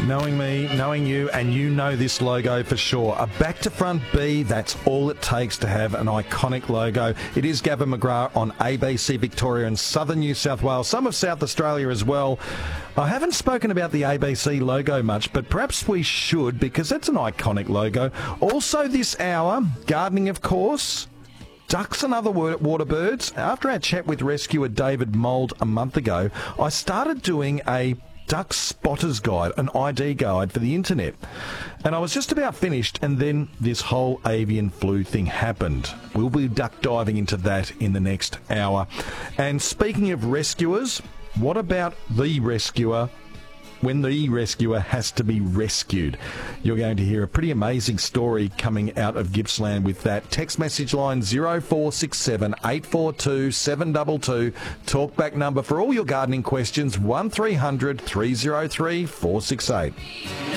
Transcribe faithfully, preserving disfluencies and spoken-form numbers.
Knowing me, knowing you, and you know this logo for sure. A back-to-front B, that's all it takes to have an iconic logo. It is Gavin McGrath on A B C Victoria and Southern New South Wales, some of South Australia as well. I haven't spoken about the A B C logo much, but perhaps we should, because that's an iconic logo. Also this hour, gardening of course, ducks and other water birds. After our chat with rescuer David Mould a month ago, I started doing a duck spotter's guide, an I D guide for the internet. And I was just about finished, and then this whole avian flu thing happened. We'll be duck diving into that in the next hour. And speaking of rescuers, what about the rescuer when the rescuer has to be rescued? You're going to hear a pretty amazing story coming out of Gippsland with that. Text message line zero four six seven, eight four two, seven two two. Talkback number for all your gardening questions, one three hundred, three oh three, four six eight.